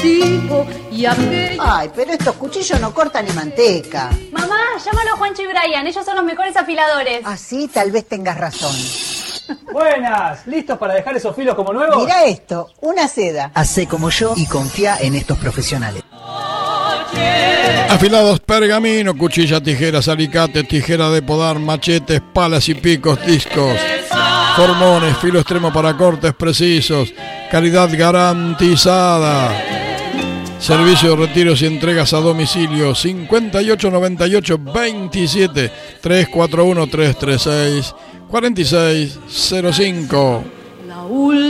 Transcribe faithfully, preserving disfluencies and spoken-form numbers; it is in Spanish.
Ay, pero estos cuchillos no cortan ni manteca. Mamá, llámalo a Juancho y Brian, ellos son los mejores afiladores. Así tal vez tengas razón. Buenas, ¿listos para dejar esos filos como nuevos? Mira esto, una seda. Hacé como yo y confía en estos profesionales. Afilados pergamino, cuchillas, tijeras, alicates, tijera de podar, machetes, palas y picos, discos, formones, filo extremo para cortes precisos, calidad garantizada. Servicio de retiros y entregas a domicilio cincuenta y ocho noventa y ocho veintisiete tres cuatro uno tres tres seis cuatro seis cero cinco.